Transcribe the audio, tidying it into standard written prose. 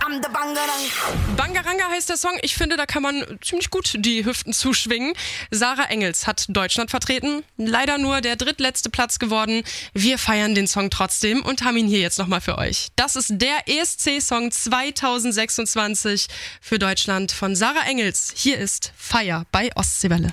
Bangaranga heißt der Song. Ich finde, da kann man ziemlich gut die Hüften zuschwingen. Sarah Engels hat Deutschland vertreten. Leider nur der drittletzte Platz geworden. Wir feiern den Song trotzdem und haben ihn hier jetzt nochmal für euch. Das ist der ESC-Song 2026 für Deutschland von Sarah Engels. Hier ist Feier bei Ostseewelle.